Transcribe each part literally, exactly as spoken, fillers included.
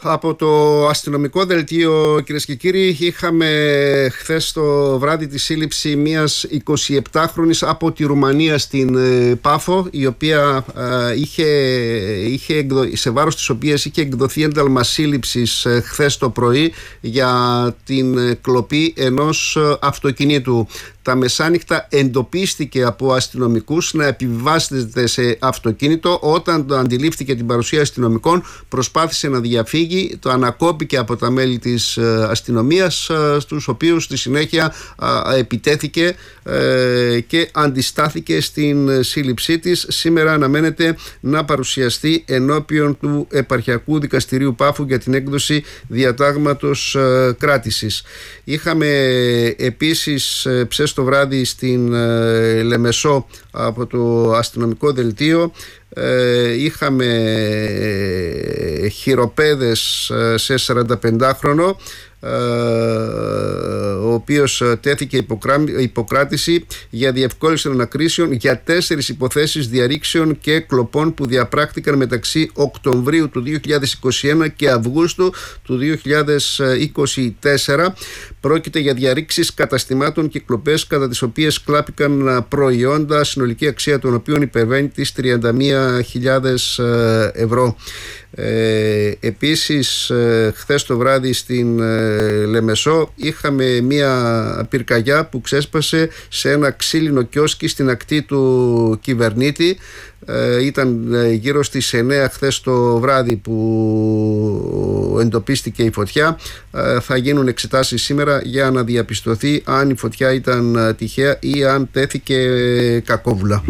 από το αστυνομικό δελτίο, κυρίες και κύριοι. Είχαμε χθες το βράδυ τη σύλληψη μιας εικοσιεπτάχρονης από τη Ρουμανία στην Πάφο, η οποία είχε, είχε εκδο... σε βάρος της οποίας είχε εκδοθεί ένταλμα σύλληψης χθες το πρωί για την κλοπή ενός αυτοκινήτου. Τα μεσάνυχτα εντοπίστηκε από αστυνομικούς να επιβιβάζεται σε αυτοκίνητο. Όταν το αντιλήφθηκε την παρουσία αστυνομικών, προσπάθησε να διαφύγει. Το ανακόπηκε από τα μέλη της αστυνομίας, στους οποίους στη συνέχεια επιτέθηκε και αντιστάθηκε στην σύλληψή της. Σήμερα αναμένεται να παρουσιαστεί ενώπιον του Επαρχιακού Δικαστηρίου Πάφου για την έκδοση διατάγματος κράτησης. Είχαμε επίσης ψες το βράδυ στην ε, Λεμεσό από το αστυνομικό δελτίο. Ε, είχαμε ε, χειροπέδες ε, σε σαρανταπεντάχρονο, ε, ο οποίος τέθηκε υποκράτηση για διευκόλυνση των ανακρίσεων για τέσσερις υποθέσεις διαρρήξεων και κλοπών που διαπράχτηκαν μεταξύ Οκτωβρίου του δύο χιλιάδες είκοσι ένα και Αυγούστου του δύο χιλιάδες είκοσι τέσσερα. Πρόκειται για διαρρήξεις καταστημάτων και κλοπές κατά τις οποίες κλάπηκαν προϊόντα, συνολική αξία των οποίων υπερβαίνει τις τριάντα μία χιλιάδες ευρώ. Ε, επίσης ε, χθες το βράδυ στην ε, Λεμεσό είχαμε μια πυρκαγιά που ξέσπασε σε ένα ξύλινο κιόσκι στην ακτή του Κυβερνήτη. Ε, ήταν ε, γύρω στις εννέα χθες το βράδυ που εντοπίστηκε η φωτιά. Ε, θα γίνουν εξετάσεις σήμερα για να διαπιστωθεί αν η φωτιά ήταν ε, τυχαία ή αν τέθηκε ε, κακόβουλα.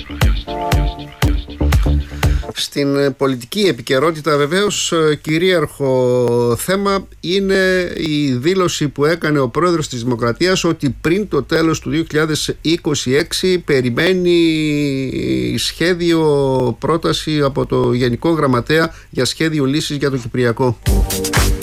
Στην πολιτική επικαιρότητα βεβαίως κυρίαρχο θέμα είναι η δήλωση που έκανε ο πρόεδρος της Δημοκρατίας ότι πριν το τέλος του δύο χιλιάδες είκοσι έξι περιμένει σχέδιο πρόταση από το Γενικό Γραμματέα για σχέδιο λύσης για το Κυπριακό.